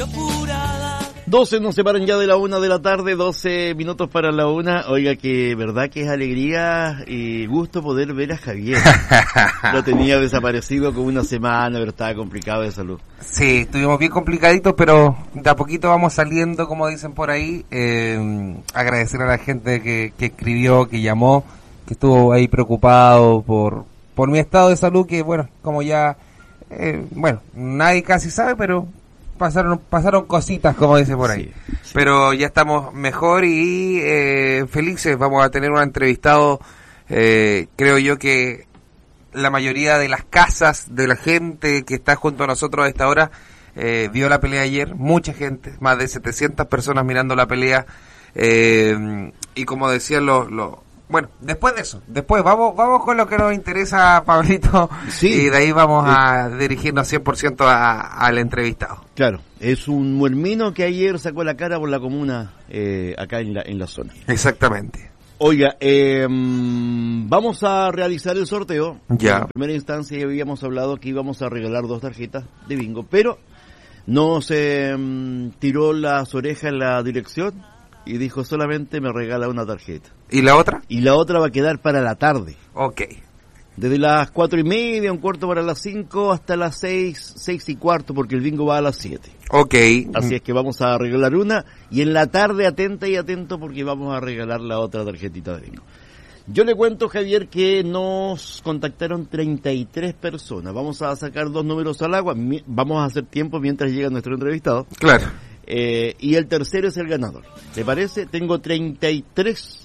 12 nos separan ya de la 1 de la tarde, 12 minutos para la 1. Oiga, que verdad que es alegría y gusto poder ver a Javier. Lo tenía desaparecido como una semana, pero estaba complicado de salud. Sí, estuvimos bien complicaditos, pero de a poquito vamos saliendo, como dicen por ahí. Agradecer a la gente que escribió, que llamó, que estuvo ahí preocupado por mi estado de salud, que bueno, como ya, nadie casi sabe, pero pasaron cositas, como dice por ahí. Sí. Pero ya estamos mejor y felices. Vamos a tener un entrevistado, creo yo que la mayoría de las casas de la gente que está junto a nosotros a esta hora vio la pelea ayer. Mucha gente, más de 700 personas mirando la pelea. Y como decían bueno, después de eso, vamos con lo que nos interesa, Pablito, sí. Y de ahí vamos a dirigirnos 100% al entrevistado. Claro, es un muermino que ayer sacó la cara por la comuna acá en la zona. Exactamente. Oiga, vamos a realizar el sorteo. Ya. En primera instancia ya habíamos hablado que íbamos a regalar 2 tarjetas de bingo, pero nos tiró las orejas en la dirección y dijo solamente me regala una tarjeta. ¿Y la otra? Y la otra va a quedar para la tarde. Ok. Desde las 4:30, un cuarto para las 5, hasta las 6:15, porque el bingo va a las 7. Ok. Así es que vamos a regalar una, y en la tarde atenta y atento porque vamos a regalar la otra tarjetita de bingo. Yo le cuento, Javier, que nos contactaron 33 personas. Vamos a sacar 2 números al agua, vamos a hacer tiempo mientras llega nuestro entrevistado. Claro. Y el tercero es el ganador. ¿Le parece? Tengo 33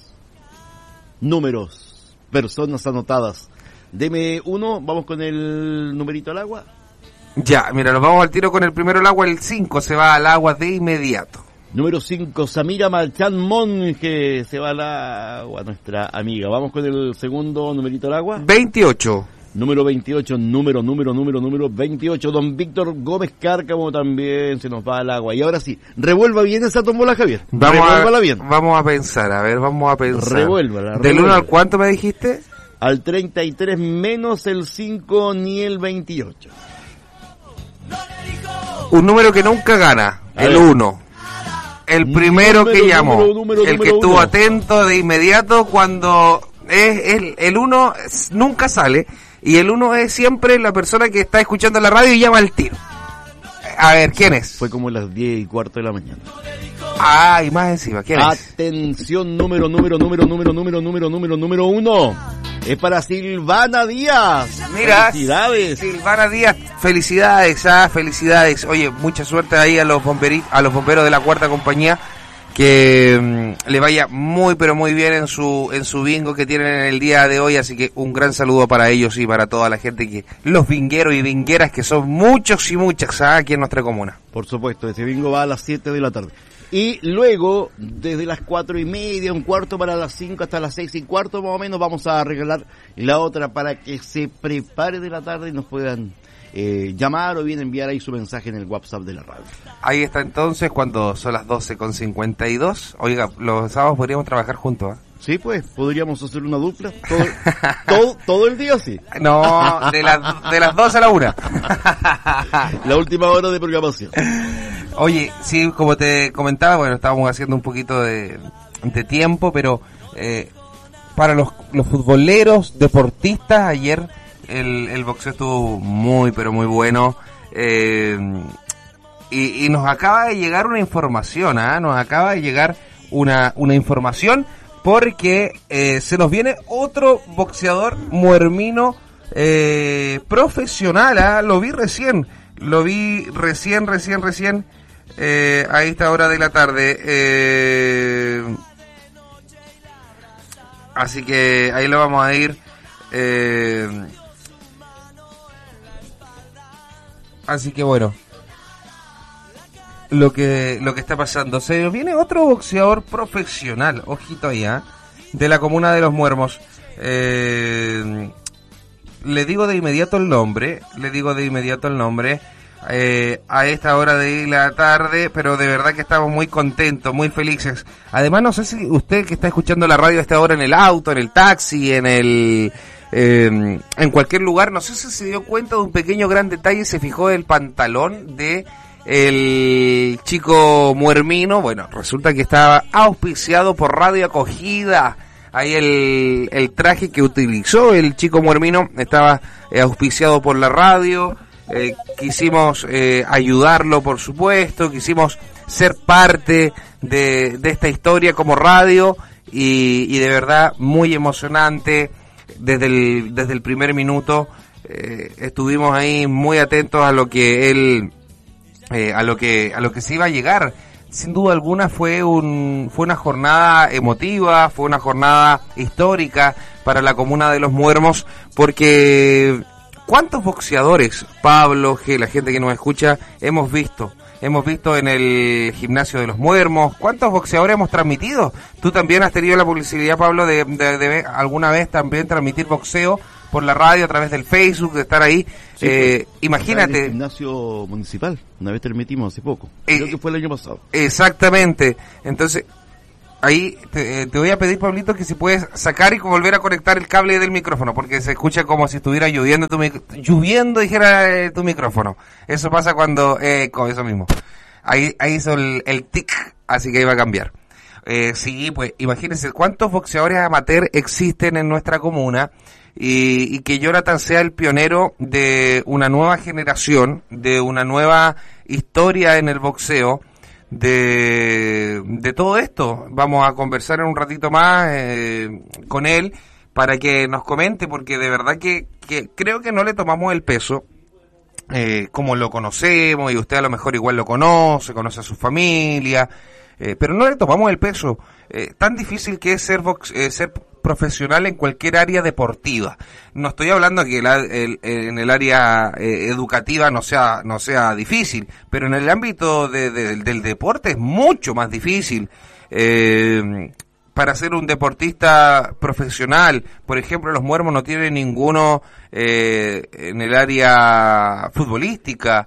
números, personas anotadas. Deme uno, vamos con el numerito al agua. Ya, mira, nos vamos al tiro con el primero al agua, el 5 se va al agua de inmediato. Número 5, Samira Malchan Monge, se va al agua, nuestra amiga. Vamos con el segundo numerito al agua. 28. Número 28, número 28, don Víctor Gómez Cárcamo también se nos va al agua. Y ahora sí, revuelva bien esa tómbola, Javier. Revuélvala bien. Vamos a pensar, vamos a pensar. Revuélvala. ¿Del 1 al cuánto me dijiste? Al 33 menos el 5 ni el 28. Un número que nunca gana, el 1. El primero que llamó, el que estuvo atento de inmediato cuando el 1 nunca sale. Y el 1 es siempre la persona que está escuchando la radio y llama al tiro. A ver, ¿quién es? Fue como las 10:15 de la mañana. Ah, y más encima, ¿quién es? Atención, número 1. Es para Silvana Díaz. Mira, felicidades. Silvana Díaz, felicidades. Oye, mucha suerte ahí a los bomberos de la cuarta compañía. Que le vaya muy pero muy bien en su bingo que tienen en el día de hoy, así que un gran saludo para ellos y para toda la gente, que los bingueros y bingueras, que son muchos y muchas aquí en nuestra comuna. Por supuesto, ese bingo va a las 7 de la tarde. Y luego, desde las 4:30, un cuarto para las 5 hasta las 6:15 más o menos, vamos a regalar la otra para que se prepare de la tarde y nos puedan llamar o bien enviar ahí su mensaje en el WhatsApp de la radio. Ahí está entonces, cuando son las 12:52. Oiga, los sábados podríamos trabajar juntos, ¿eh? Sí, pues, podríamos hacer una dupla todo el día, sí. No, de las 12 a la 1. La última hora de programación. Oye, sí, como te comentaba, bueno, estábamos haciendo un poquito de tiempo, pero para los futboleros, deportistas, ayer el boxeo estuvo muy, pero muy bueno. Y nos acaba de llegar una información, una información, porque se nos viene otro boxeador muermino profesional. Lo vi recién a esta hora de la tarde. Así que ahí lo vamos a ir. Así que bueno, lo que está pasando, se viene otro boxeador profesional, ojito ahí, de la comuna de Los Muermos. Le digo de inmediato el nombre, a esta hora de la tarde, pero de verdad que estamos muy contentos, muy felices. Además, no sé si usted que está escuchando la radio a esta hora en el auto, en el taxi, en cualquier lugar, no sé si se dio cuenta de un pequeño gran detalle, se fijó el pantalón de el chico Muermino, bueno, resulta que estaba auspiciado por Radio Acogida. Ahí el traje que utilizó el chico Muermino estaba auspiciado por la radio. Quisimos ayudarlo, por supuesto, quisimos ser parte de esta historia como radio y de verdad muy emocionante. Desde el primer minuto estuvimos ahí muy atentos a lo que él a lo que se iba a llegar. Sin duda alguna fue una jornada emotiva, fue una jornada histórica para la comuna de Los Muermos, porque ¿cuántos boxeadores, Pablo, la gente que nos escucha, hemos visto en el gimnasio de Los Muermos? ¿Cuántos boxeadores hemos transmitido? Tú también has tenido la posibilidad, Pablo, de alguna vez también transmitir boxeo por la radio a través del Facebook, de estar ahí. Sí, imagínate. En el gimnasio municipal, una vez transmitimos hace poco. Creo que fue el año pasado. Exactamente. Entonces, ahí te voy a pedir, Pablito, que si puedes sacar y volver a conectar el cable del micrófono, porque se escucha como si estuviera lloviendo dijera tu micrófono. Eso pasa cuando, con eso mismo. Ahí hizo el tic, así que iba a cambiar. Sí, pues imagínense cuántos boxeadores amateur existen en nuestra comuna y que Jonathan sea el pionero de una nueva generación, de una nueva historia en el boxeo. De todo esto vamos a conversar en un ratito más con él para que nos comente, porque de verdad que creo que no le tomamos el peso como lo conocemos, y usted a lo mejor igual lo conoce a su familia, pero no le tomamos el peso tan difícil que es ser profesional en cualquier área deportiva. No estoy hablando que en el área educativa no sea difícil, pero en el ámbito del deporte es mucho más difícil. Para ser un deportista profesional, por ejemplo, Los Muermos no tienen ninguno en el área futbolística,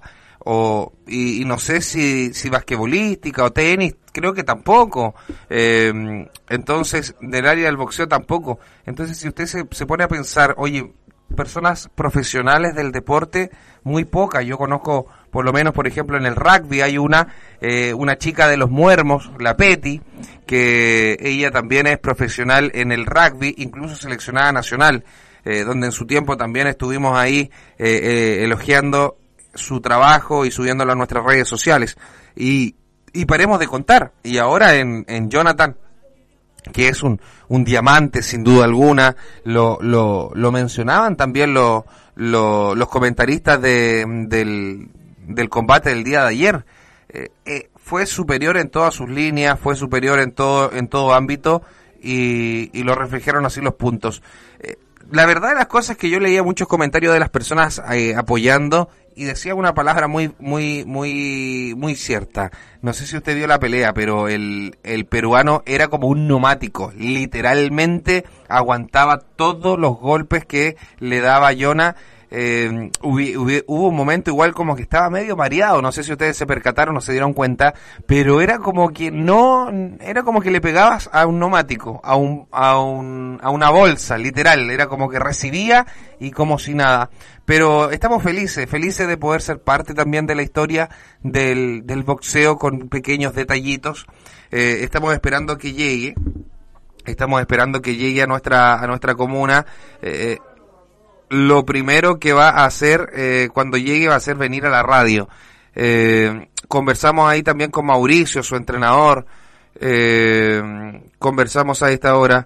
y no sé si basquetbolística o tenis, creo que tampoco. Entonces, del área del boxeo tampoco. Entonces, si usted se pone a pensar, oye, personas profesionales del deporte, muy pocas. Yo conozco, por lo menos, por ejemplo, en el rugby hay una chica de Los Muermos, la Peti, que ella también es profesional en el rugby, incluso seleccionada nacional, donde en su tiempo también estuvimos ahí elogiando su trabajo y subiéndolo a nuestras redes sociales. Y paremos de contar. Y ahora en Jonathan, que es un diamante sin duda alguna, lo mencionaban también los comentaristas del combate del día de ayer. Fue superior en todas sus líneas, fue superior en todo ámbito, y lo reflejaron así los puntos. La verdad de las cosas es que yo leía muchos comentarios de las personas apoyando, y decía una palabra muy cierta. No sé si usted vio la pelea, pero el peruano era como un neumático. Literalmente aguantaba todos los golpes que le daba Jonah. Hubo un momento igual como que estaba medio mareado, no sé si ustedes se percataron o se dieron cuenta, pero era como que le pegabas a un neumático, a una bolsa, literal, era como que recibía y como si nada. Pero estamos felices de poder ser parte también de la historia del boxeo con pequeños detallitos. Estamos esperando que llegue a nuestra comuna. Lo primero que va a hacer cuando llegue va a ser venir a la radio. Conversamos ahí también con Mauricio, su entrenador. Conversamos a esta hora.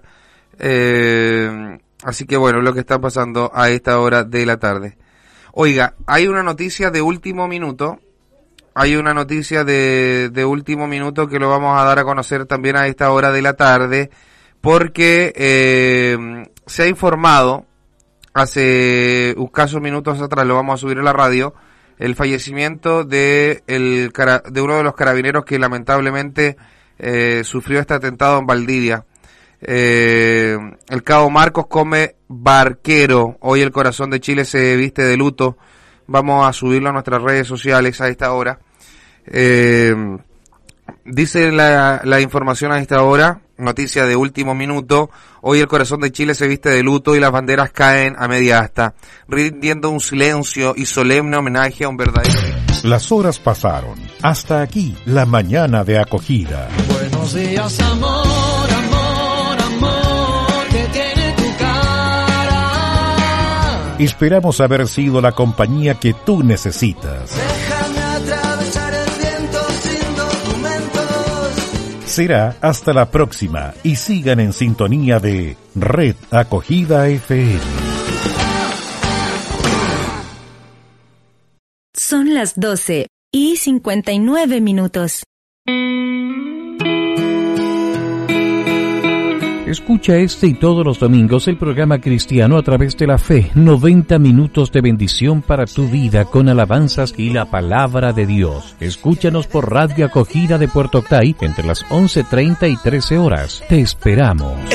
Así que bueno, lo que está pasando a esta hora de la tarde. Oiga, hay una noticia de último minuto. Hay una noticia de último minuto que lo vamos a dar a conocer también a esta hora de la tarde, porque se ha informado hace escasos minutos atrás, lo vamos a subir a la radio, el fallecimiento de uno de los carabineros que lamentablemente sufrió este atentado en Valdivia. El cabo Marcos Come Barquero. Hoy el corazón de Chile se viste de luto. Vamos a subirlo a nuestras redes sociales a esta hora. Dice la información a esta hora, noticia de último minuto: hoy el corazón de Chile se viste de luto y las banderas caen a media asta, rindiendo un silencio y solemne homenaje a un verdadero Las horas pasaron. Hasta aquí la mañana de acogida. Buenos días, amor, amor, amor, que tiene tu cara. Esperamos haber sido la compañía que tú necesitas. Déjame atravesar el viento sin documentos. Será hasta la próxima y sigan en sintonía de Red Acogida FM. Son las 12:59. Escucha este y todos los domingos el programa cristiano a través de la fe. 90 minutos de bendición para tu vida con alabanzas y la palabra de Dios. Escúchanos por Radio Acogida de Puerto Octay entre las 11:30 y 13 horas. Te esperamos.